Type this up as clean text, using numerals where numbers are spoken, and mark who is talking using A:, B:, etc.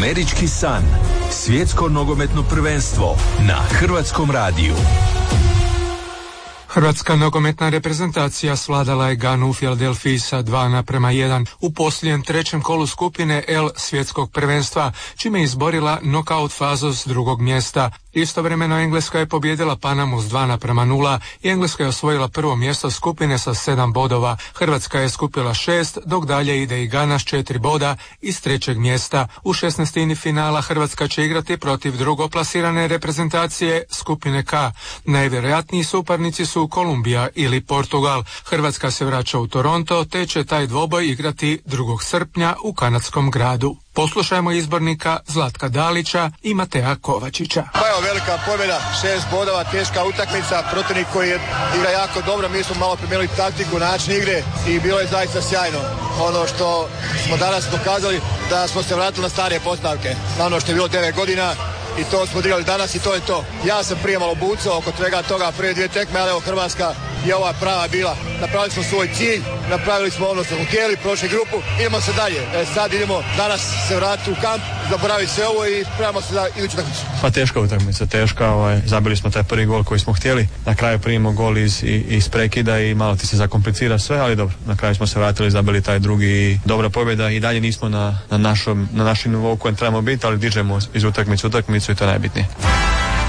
A: Američki san. Svjetsko nogometno prvenstvo na Hrvatskom radiju.
B: Hrvatska nogometna reprezentacija svladala je Ganu u Filadelfiji sa 2:1 u posljednjem trećem kolu skupine L svjetskog prvenstva, čime je izborila nokaut fazu s drugog mjesta. Istovremeno Engleska je pobijedila Panamu s 2:0 i Engleska je osvojila prvo mjesto skupine sa 7 bodova. Hrvatska je skupila 6, dok dalje ide i Gana s 4 boda iz trećeg mjesta. U 16. finala Hrvatska će igrati protiv drugoplasirane reprezentacije skupine K. Najvjerojatniji suparnici su Kolumbija ili Portugal. Hrvatska se vraća u Toronto, te će taj dvoboj igrati 2. srpnja u kanadskom gradu. Poslušajmo izbornika Zlatka Dalića i Matea Kovačića.
C: Pa evo, velika pobjeda, 6 bodova, teška utakmica, protivnik koji igra jako dobro, mi smo malo promijenili taktiku, način igre i bilo je zaista sjajno. Ono što smo danas dokazali da smo se vratili na stare postavke, na ono što je bilo 9 godina. I to smo odigrali danas i to je to. Ja sam prije malo bucao oko svega toga, prije 2 tekme, ali evo Hrvatska je ova prava bila. Napravili smo svoj cilj, napravili smo ono što smo htjeli, prošli grupu, idemo se dalje. Sad idemo danas se vratiti u kamp, zaboraviti sve ovo i spremamo se za iduću utakmicu.
D: Pa teška utakmica, zabili smo taj prvi gol koji smo htjeli. Na kraju primimo gol iz prekida i malo ti se zakomplicira sve, ali dobro. Na kraju smo se vratili, zabili taj drugi, dobra pobjeda i dalje nismo na našem nivou kojem trebamo biti, ali dižemo iz utakmicu i to je najbitnije.